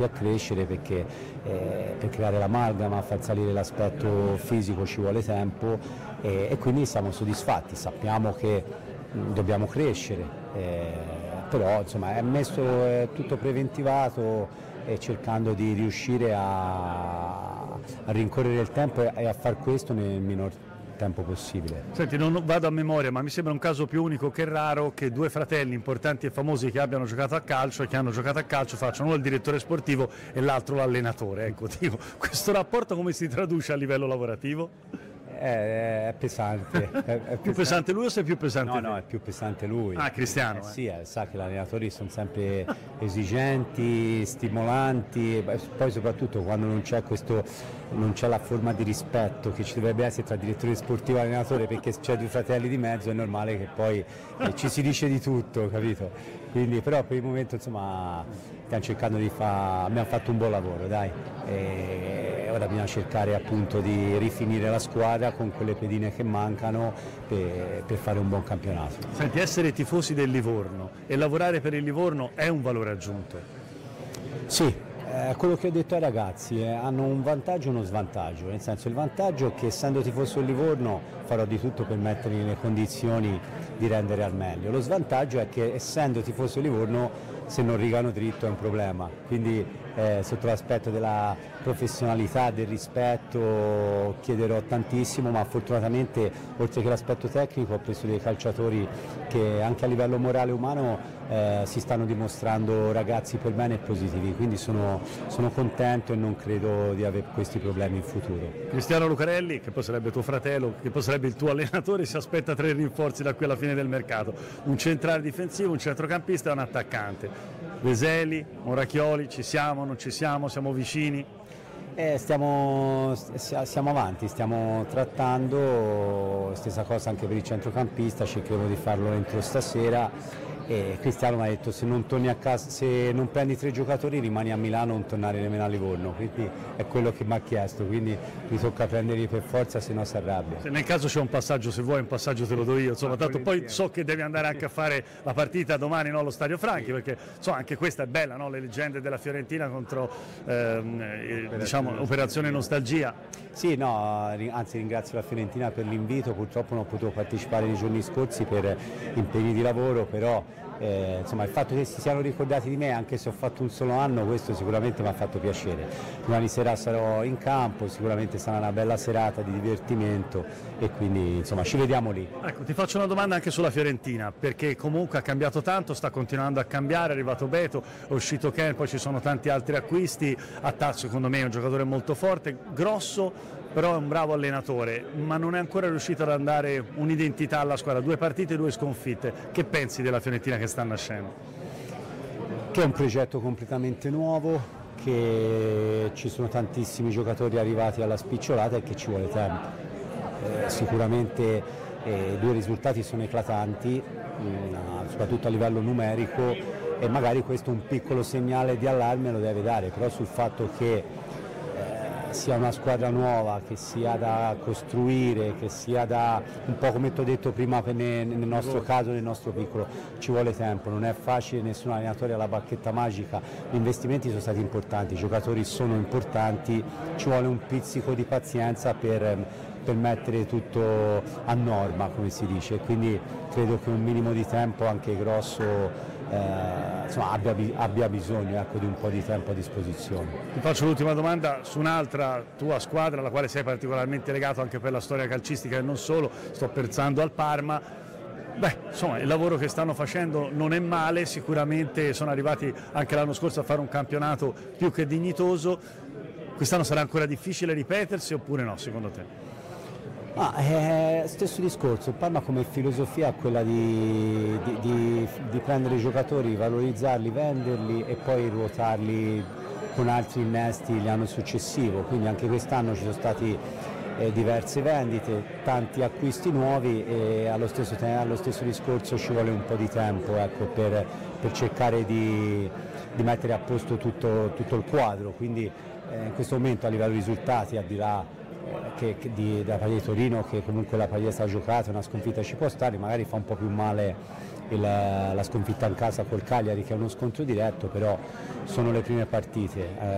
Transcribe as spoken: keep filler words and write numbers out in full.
aiuti a crescere, perché eh, per creare l'amalgama, far salire l'aspetto fisico ci vuole tempo, e, e quindi siamo soddisfatti, sappiamo che mh, dobbiamo crescere, eh, però insomma è messo è tutto preventivato, e cercando di riuscire a, a rincorrere il tempo e a far questo nel minor tempo possibile. Senti, non vado a memoria, ma mi sembra un caso più unico che raro che due fratelli importanti e famosi che abbiano giocato a calcio e che hanno giocato a calcio facciano uno il direttore sportivo e l'altro l'allenatore. Ecco, tipo, questo rapporto come si traduce a livello lavorativo? È, è pesante. È, è più pesante. pesante lui o sei più pesante? No, te? no, è più pesante lui. Ah, Cristiano. Eh, eh. Sì, eh, sa che gli allenatori sono sempre esigenti, stimolanti, poi soprattutto quando non c'è questo, non c'è la forma di rispetto che ci dovrebbe essere tra direttore sportivo e allenatore, perché c'è due fratelli di mezzo, è normale che poi eh, ci si dice di tutto, capito? Quindi, però per il momento insomma stiamo cercando di fare, abbiamo fatto un buon lavoro, dai. E ora bisogna cercare appunto di rifinire la squadra con quelle pedine che mancano per, per fare un buon campionato. Senti, essere tifosi del Livorno e lavorare per il Livorno è un valore aggiunto? Sì, eh, quello che ho detto ai ragazzi, eh, hanno un vantaggio e uno svantaggio, nel senso il vantaggio è che essendo tifoso del Livorno farò di tutto per metterli nelle condizioni di rendere al meglio, lo svantaggio è che essendo tifoso del Livorno se non rigano dritto è un problema, quindi eh, sotto l'aspetto della professionalità, del rispetto chiederò tantissimo, ma fortunatamente oltre che l'aspetto tecnico ho preso dei calciatori che anche a livello morale e umano eh, si stanno dimostrando ragazzi per bene e positivi, quindi sono, sono contento e non credo di avere questi problemi in futuro. Cristiano Lucarelli, che poi sarebbe tuo fratello, che poi sarebbe il tuo allenatore, si aspetta tre rinforzi da qui alla fine del mercato, un centrale difensivo, un centrocampista e un attaccante. Veseli, Moracchioli, ci siamo, non ci siamo, siamo vicini? Eh, stiamo, siamo avanti, stiamo trattando, stessa cosa anche per il centrocampista, cercheremo di farlo entro stasera. E Cristiano mi ha detto se non torni a casa, se non prendi tre giocatori rimani a Milano, non tornare nemmeno a Livorno, quindi è quello che mi ha chiesto, quindi mi tocca prenderli per forza, se no si arrabbia. Se nel caso c'è un passaggio, se vuoi un passaggio te lo do io, insomma, tanto poi so che devi andare anche a fare la partita domani, no, allo Stadio Franchi, perché insomma, anche questa è bella, no? Le leggende della Fiorentina contro ehm, eh, diciamo, Operazione Nostalgia. Sì, no, anzi ringrazio la Fiorentina per l'invito, purtroppo non ho potuto partecipare nei giorni scorsi per impegni di lavoro, però eh, insomma, il fatto che si siano ricordati di me, anche se ho fatto un solo anno, questo sicuramente mi ha fatto piacere. Domani sera sarò in campo, sicuramente sarà una bella serata di divertimento e quindi insomma ci vediamo lì. Ecco, ti faccio una domanda anche sulla Fiorentina, perché comunque ha cambiato tanto, sta continuando a cambiare, è arrivato Beto, è uscito Ken, poi ci sono tanti altri acquisti, Attazzo secondo me è un giocatore molto forte, grosso, però è un bravo allenatore, ma non è ancora riuscito ad dare un'identità alla squadra, due partite e due sconfitte. Che pensi della Fiorentina che sta nascendo? Che è un progetto completamente nuovo, che ci sono tantissimi giocatori arrivati alla spicciolata e che ci vuole tempo. Eh, sicuramente eh, i due risultati sono eclatanti, mh, soprattutto a livello numerico, e magari questo un piccolo segnale di allarme lo deve dare, però sul fatto che sia una squadra nuova, che sia da costruire, che sia da, un po' come ti ho detto prima nel nostro caso, nel nostro piccolo, ci vuole tempo, non è facile, nessun allenatore ha la bacchetta magica, gli investimenti sono stati importanti, i giocatori sono importanti, ci vuole un pizzico di pazienza per, per mettere tutto a norma, come si dice, quindi credo che un minimo di tempo anche grosso Eh, insomma, abbia, abbia bisogno ecco, di un po' di tempo a disposizione. Ti faccio l'ultima domanda su un'altra tua squadra alla quale sei particolarmente legato anche per la storia calcistica e non solo, sto pensando al Parma. Beh, insomma, il lavoro che stanno facendo non è male, sicuramente sono arrivati anche l'anno scorso a fare un campionato più che dignitoso. Quest'anno sarà ancora difficile ripetersi oppure no, secondo te? Ah, eh, stesso discorso, il Parma come filosofia è quella di, di, di, di prendere i giocatori, valorizzarli, venderli e poi ruotarli con altri innesti l'anno successivo, quindi anche quest'anno ci sono stati eh, diverse vendite, tanti acquisti nuovi e allo stesso, allo stesso discorso ci vuole un po' di tempo ecco, per, per cercare di, di mettere a posto tutto, tutto il quadro, quindi eh, in questo momento a livello risultati, al di là Che, che di, della partita di Torino, che comunque la partita sta giocata, una sconfitta ci può stare, magari fa un po' più male la, la sconfitta in casa col Cagliari che è uno scontro diretto, però sono le prime partite. Eh,